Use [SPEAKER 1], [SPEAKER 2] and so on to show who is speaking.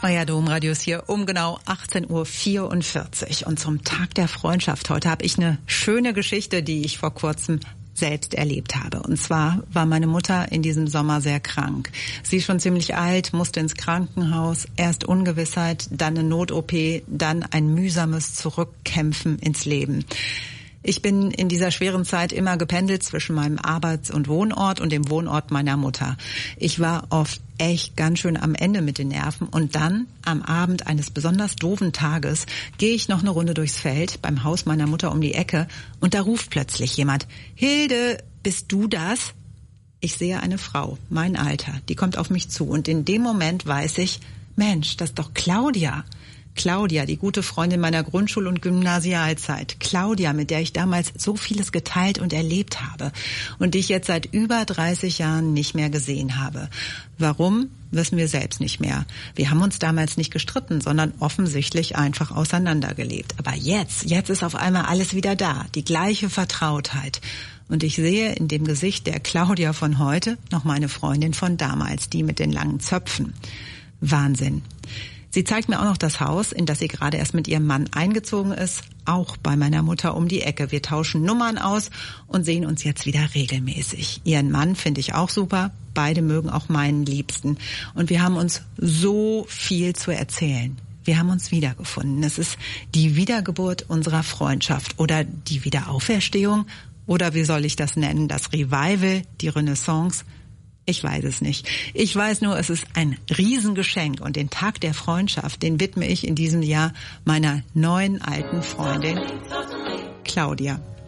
[SPEAKER 1] Maja Domradius hier um genau 18:44 Uhr. Und zum Tag der Freundschaft heute habe ich eine schöne Geschichte, die ich vor kurzem selbst erlebt habe. Und zwar war meine Mutter in diesem Sommer sehr krank. Sie ist schon ziemlich alt, musste ins Krankenhaus, erst Ungewissheit, dann eine Not-OP, dann ein mühsames Zurückkämpfen ins Leben. Ich bin in dieser schweren Zeit immer gependelt zwischen meinem Arbeits- und Wohnort und dem Wohnort meiner Mutter. Ich war oft echt ganz schön am Ende mit den Nerven und dann, am Abend eines besonders doofen Tages, gehe ich noch eine Runde durchs Feld beim Haus meiner Mutter um die Ecke und da ruft plötzlich jemand: Hilde, bist du das? Ich sehe eine Frau, mein Alter, die kommt auf mich zu und in dem Moment weiß ich, Mensch, das ist doch Claudia. Claudia, die gute Freundin meiner Grundschul- und Gymnasialzeit. Claudia, mit der ich damals so vieles geteilt und erlebt habe und die ich jetzt seit über 30 Jahren nicht mehr gesehen habe. Warum, wissen wir selbst nicht mehr. Wir haben uns damals nicht gestritten, sondern offensichtlich einfach auseinandergelebt. Aber jetzt ist auf einmal alles wieder da, die gleiche Vertrautheit. Und ich sehe in dem Gesicht der Claudia von heute noch meine Freundin von damals, die mit den langen Zöpfen. Wahnsinn. Sie zeigt mir auch noch das Haus, in das sie gerade erst mit ihrem Mann eingezogen ist, auch bei meiner Mutter um die Ecke. Wir tauschen Nummern aus und sehen uns jetzt wieder regelmäßig. Ihren Mann finde ich auch super, beide mögen auch meinen Liebsten. Und wir haben uns so viel zu erzählen. Wir haben uns wiedergefunden. Es ist die Wiedergeburt unserer Freundschaft oder die Wiederauferstehung oder wie soll ich das nennen, das Revival, die Renaissance. Ich weiß es nicht. Ich weiß nur, es ist ein Riesengeschenk und den Tag der Freundschaft, den widme ich in diesem Jahr meiner neuen alten Freundin Claudia.